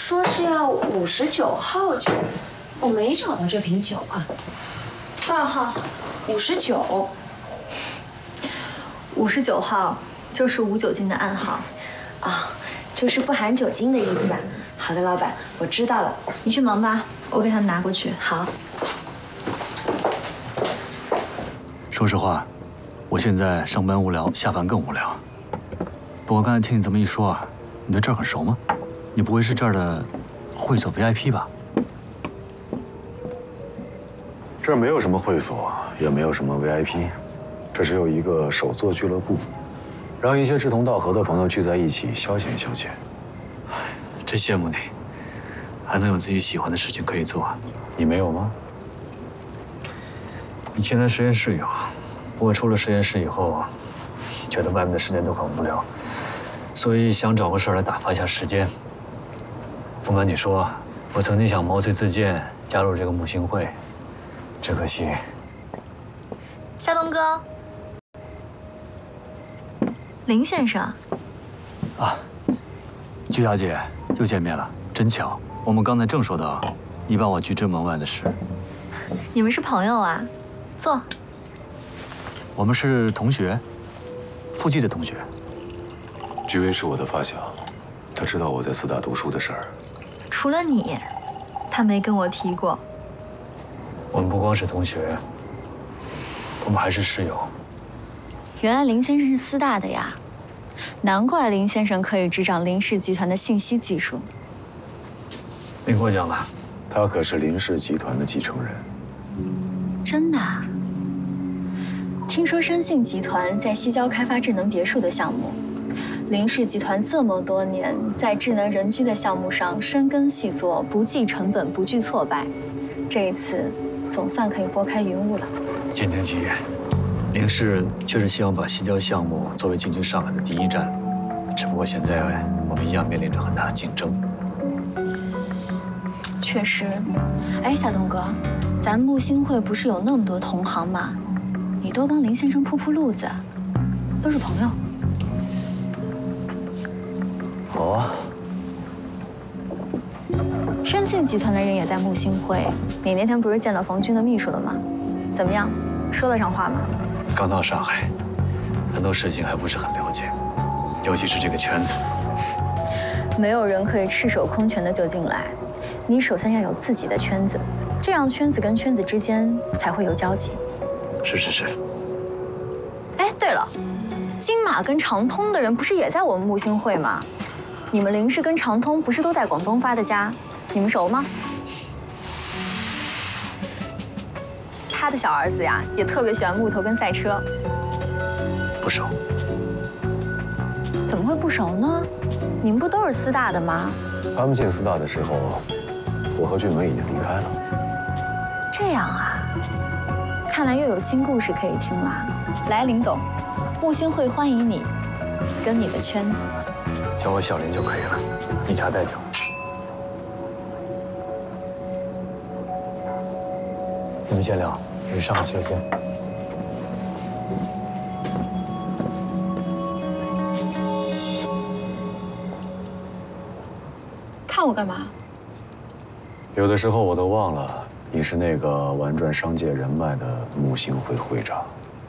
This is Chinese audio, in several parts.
说是要59号酒，我没找到这瓶酒啊。2号59。 59号就是无酒精的暗号。 啊，就是不含酒精的意思啊。好的，老板，我知道了。 你去忙吧，我给他们拿过去。 好。 说实话，我现在上班无聊，下班更无聊。不过刚才听你这么一说啊，你对这儿很熟吗？你不会是这儿的会所 VIP 吧？ 这儿没有什么会所，也没有什么 VIP， 这只有一个手作俱乐部，让一些志同道合的朋友聚在一起消遣消遣。 真羡慕你，还能有自己喜欢的事情可以做啊。 你没有吗？ 以前在实验室有，不过出了实验室以后，觉得外面的时间都很无聊，所以想找个事儿来打发一下时间。不瞒你说，我曾经想毛遂自荐加入这个木星会，只可惜。 夏东哥，林先生。 啊，鞠小姐又见面了，真巧。我们刚才正说到你把我拒之门外的事。 你们是朋友啊？坐。 我们是同学，附近的同学。 鞠薇是我的发小，他知道我在四大读书的事儿。 除了你，他没跟我提过。 我们不光是同学，我们还是室友。 原来林先生是四大的呀，难怪林先生可以执掌林氏集团的信息技术。 林过奖了， 他可是林氏集团的继承人。 真的啊？听说深信集团在西郊开发智能别墅的项目，林氏集团这么多年在智能人居的项目上深耕细作，不计成本，不惧挫败，这一次总算可以拨开云雾了。 敬请起言，林氏确实希望把西郊项目作为进军上海的第一站，只不过现在我们一样面临着很大的竞争。 确实，哎，小东哥，咱木星会不是有那么多同行吗？你多帮林先生铺铺路子，都是朋友。 好啊。 深信集团的人也在木星会，你那天不是见到冯军的秘书了吗？怎么样，说得上话吗？ 刚到上海，很多事情还不是很了解，尤其是这个圈子。 没有人可以赤手空拳的就进来，你首先要有自己的圈子，这样圈子跟圈子之间才会有交集。 是。 哎，对了，金马跟长通的人不是也在我们木星会吗？你们林氏跟长通不是都在广东发的家，你们熟吗？他的小儿子呀，也特别喜欢木头跟赛车。 不熟。 怎么会不熟呢？你们不都是四大的吗？ 他们进四大的时候，我和俊文已经离开了。 这样啊，看来又有新故事可以听啦。来，林总，木星会欢迎你，跟你的圈子。 叫我小林就可以了，一茶代酒。你们先聊，你上个车先。 看我干嘛？ 有的时候我都忘了，你是那个玩转商界人脉的木星会会长。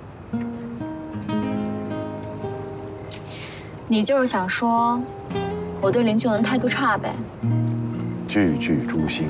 你就是想说，我对林俊文态度差呗？ 句句诛心。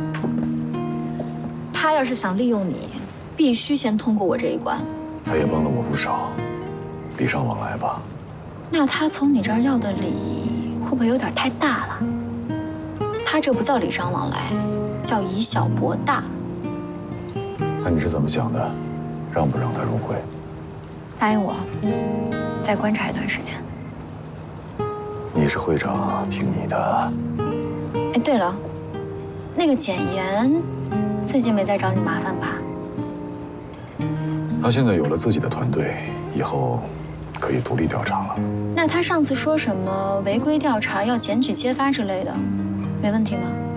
他要是想利用你，必须先通过我这一关。 他也帮了我不少，礼尚往来吧。 那他从你这儿要的礼，会不会有点太大了？他这不叫礼尚往来，叫以小博大。 那你是怎么想的？让不让他入会？ 答应我，再观察一段时间。 你是会长，听你的。 哎，对了，那个简言最近没再找你麻烦吧？ 他现在有了自己的团队，以后可以独立调查了。 那他上次说什么违规调查要检举揭发之类的，没问题吗？